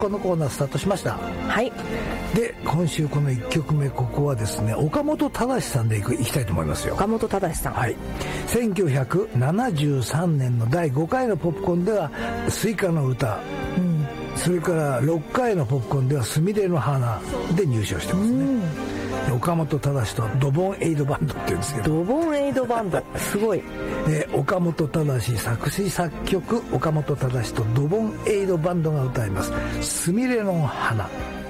このコーナースタートしました。 はい。 で今週この1曲目、ここはですね岡本忠さんでいきたいと思いますよ。 岡本忠さん、 はい。1973年の第5回のポップコーンではスイカの歌、それから6回のポップコーンではすみれの花で入賞してますね。岡本忠とドボンエイドバンドって言うんですけど、 ドボンエイドバンドすごい。 岡本忠作詞作曲、岡本忠とドボンエイドバンドが歌いますすみれの花。